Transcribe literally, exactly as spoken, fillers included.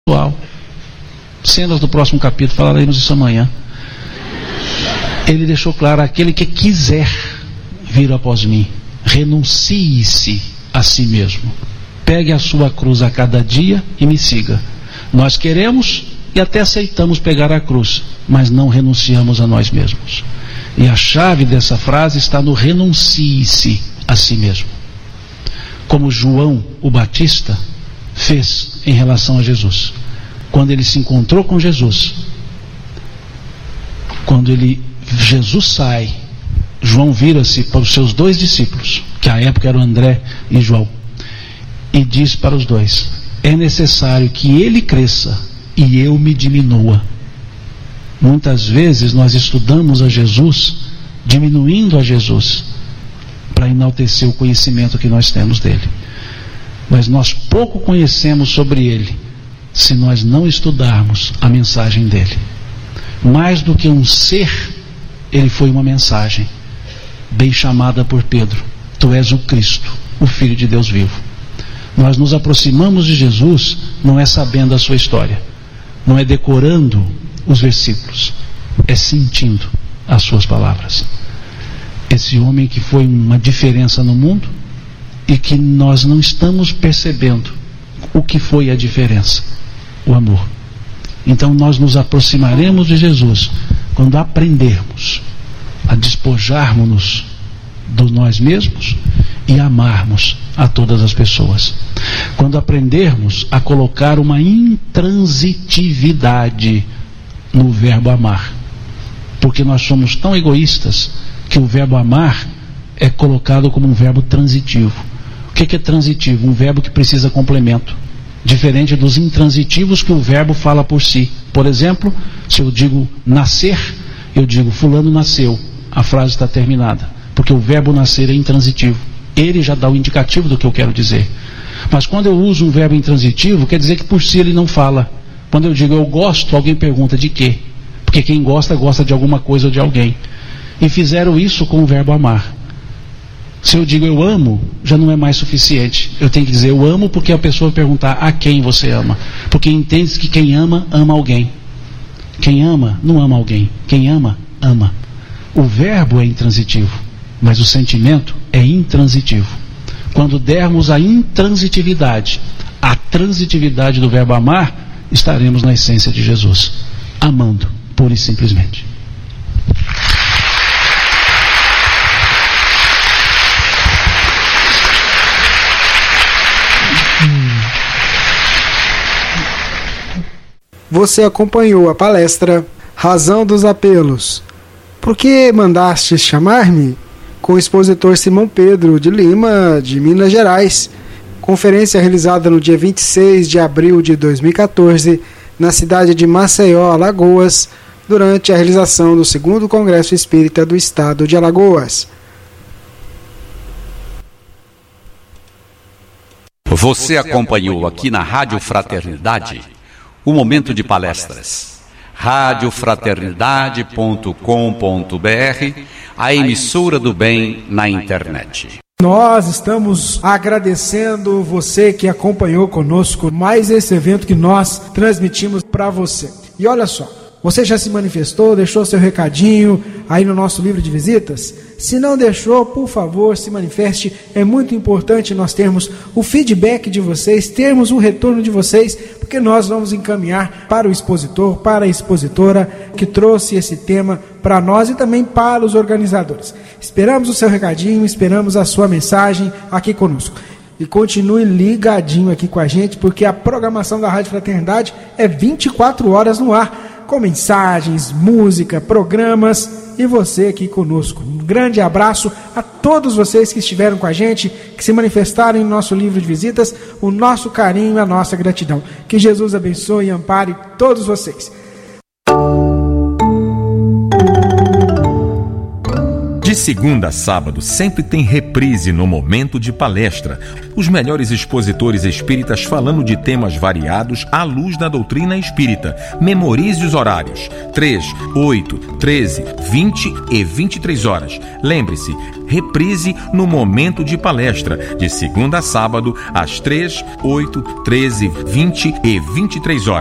Cenas do próximo capítulo, falaremos isso amanhã. Ele deixou claro: aquele que quiser vir após mim, renuncie-se a si mesmo, pegue a sua cruz a cada dia e me siga. Nós queremos e até aceitamos pegar a cruz, mas não renunciamos a nós mesmos. E a chave dessa frase está no renuncie-se a si mesmo, como João o Batista fez em relação a Jesus. Quando ele se encontrou com Jesus, quando ele, Jesus sai, João vira-se para os seus dois discípulos, que à época eram André e João, e diz para os dois: é necessário que ele cresça e eu me diminua. Muitas vezes nós estudamos a Jesus diminuindo a Jesus para enaltecer o conhecimento que nós temos dele, mas nós pouco conhecemos sobre ele se nós não estudarmos a mensagem dele. Mais do que um ser, ele foi uma mensagem bem chamada por Pedro: tu és o Cristo, o Filho de Deus vivo. Nós nos aproximamos de Jesus não é sabendo a sua história, não é decorando os versículos, é sentindo as suas palavras. Esse homem que foi uma diferença no mundo e que nós não estamos percebendo o que foi a diferença: o amor. Então nós nos aproximaremos de Jesus quando aprendermos a despojarmos-nos de nós mesmos e amarmos a todas as pessoas. Quando aprendermos a colocar uma intransitividade no verbo amar, porque nós somos tão egoístas que o verbo amar é colocado como um verbo transitivo. O que é transitivo? Um verbo que precisa complemento, diferente dos intransitivos que o verbo fala por si. Por exemplo, se eu digo nascer, eu digo fulano nasceu, a frase está terminada, porque o verbo nascer é intransitivo, ele já dá o indicativo do que eu quero dizer. Mas quando eu uso um verbo intransitivo, quer dizer que por si ele não fala. Quando eu digo eu gosto, alguém pergunta de quê? Porque quem gosta, gosta de alguma coisa ou de alguém. E fizeram isso com o verbo amar. Se eu digo eu amo, já não é mais suficiente. Eu tenho que dizer eu amo, porque a pessoa vai perguntar a quem você ama. Porque entende que quem ama, ama alguém. Quem ama, não ama alguém. Quem ama, ama. O verbo é intransitivo, mas o sentimento é intransitivo. Quando dermos a intransitividade, a transitividade do verbo amar, estaremos na essência de Jesus, amando, pura e simplesmente. Você acompanhou a palestra Razão dos Apelos. Por que mandaste chamar-me? Com o expositor Simão Pedro de Lima, de Minas Gerais. Conferência realizada no dia vinte e seis de abril de dois mil e catorze, na cidade de Maceió, Alagoas, durante a realização do segundo Congresso Espírita do Estado de Alagoas. Você acompanhou aqui na Rádio Fraternidade o momento de palestras. rádio fraternidade ponto com ponto b r, a emissora do bem na internet. Nós estamos agradecendo você que acompanhou conosco mais esse evento que nós transmitimos para você. E olha só, você já se manifestou, deixou seu recadinho aí no nosso livro de visitas? Se não deixou, por favor, se manifeste. É muito importante nós termos o feedback de vocês, termos o retorno de vocês, porque nós vamos encaminhar para o expositor, para a expositora que trouxe esse tema para nós e também para os organizadores. Esperamos o seu recadinho, esperamos a sua mensagem aqui conosco. E continue ligadinho aqui com a gente, porque a programação da Rádio Fraternidade é vinte e quatro horas no ar, com mensagens, música, programas e você aqui conosco. Um grande abraço a todos vocês que estiveram com a gente, que se manifestaram em nosso livro de visitas, o nosso carinho e a nossa gratidão. Que Jesus abençoe e ampare todos vocês. De segunda a sábado, sempre tem reprise no momento de palestra. Os melhores expositores espíritas falando de temas variados à luz da doutrina espírita. Memorize os horários: três, oito, treze, vinte e vinte e três horas. Lembre-se, reprise no momento de palestra, de segunda a sábado, às três, oito, treze, vinte e vinte e três horas.